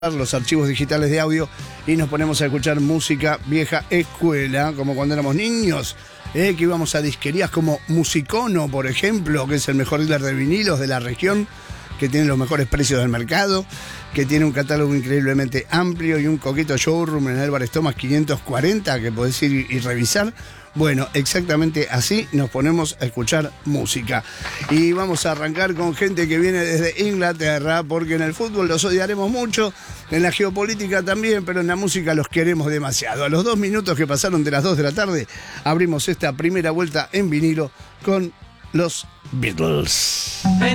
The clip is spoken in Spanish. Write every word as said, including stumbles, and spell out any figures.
los archivos digitales de audio y nos ponemos a escuchar música vieja escuela, como cuando éramos niños, eh, que íbamos a disquerías como Musicono, por ejemplo, que es el mejor dealer de vinilos de la región, que tiene los mejores precios del mercado, que tiene un catálogo increíblemente amplio y un coqueto showroom en Álvarez Thomas quinientos cuarenta que podés ir y, y revisar. Bueno, exactamente así nos ponemos a escuchar música. Y vamos a arrancar con gente que viene desde Inglaterra, porque en el fútbol los odiaremos mucho, en la geopolítica también, pero en la música los queremos demasiado. A los dos minutos que pasaron de las dos de la tarde, abrimos esta primera vuelta en vinilo con los Beatles.